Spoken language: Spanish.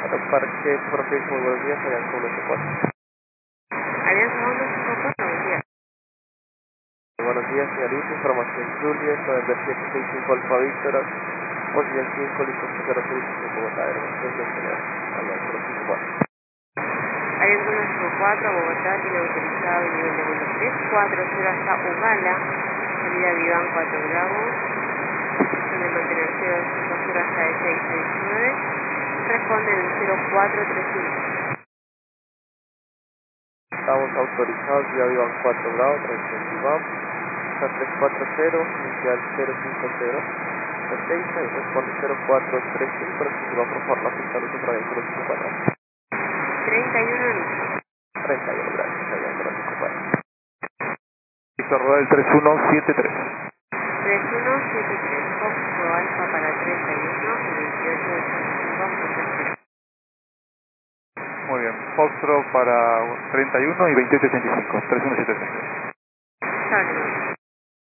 Parque Protejo, buenos días, Alianza 184. Alianza 154, buenos días. Buenos días, señorita. Información Juliet, 975 Alfa Víctor, posición 5, listo, 0 servicio, Bogotá, aeropuerto de Señor, Alianza 154. Alianza 154, Bogotá, tiene autorizado el nivel de vuelo 340 hasta Ugala, salida Viván 4 Bravo, posición de mantener 050 hasta el 669, responde del 0435. Estamos autorizados, ya Vivan 4 Bravo, transición Vivan, está 340, inicial 050, Seiza y responde 0435, pero si va por favor la pista de los otra vez 054. 31 listo. 31, gracias, Alianza 154. Víctor Rodal 3173. 3173, Foxtrot Alfa para 31 y 28 de San Francisco. Muy bien. Foxtrot para 31 y 2885. 3173. Salud.